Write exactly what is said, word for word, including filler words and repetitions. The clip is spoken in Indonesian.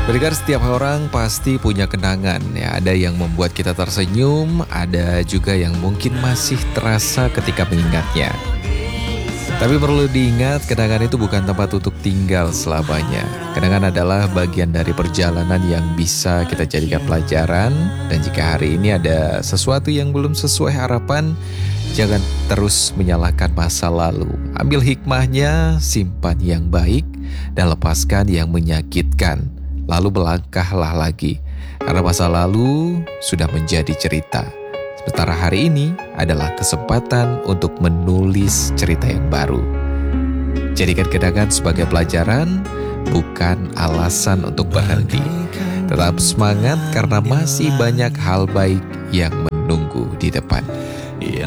Pendengar, setiap orang pasti punya kenangan ya. Ada yang membuat kita tersenyum, ada juga yang mungkin masih terasa ketika mengingatnya. Tapi perlu diingat, kenangan itu bukan tempat untuk tinggal selamanya. Kenangan adalah bagian dari perjalanan yang bisa kita jadikan pelajaran. Dan jika hari ini ada sesuatu yang belum sesuai harapan, jangan terus menyalahkan masa lalu. Ambil hikmahnya, simpan yang baik, dan lepaskan yang menyakitkan. Lalu melangkahlah lagi, karena masa lalu sudah menjadi cerita. Sementara hari ini adalah kesempatan untuk menulis cerita yang baru. Jadikan kenangan sebagai pelajaran, bukan alasan untuk berhenti. Tetap semangat karena masih banyak hal baik yang menunggu di depan.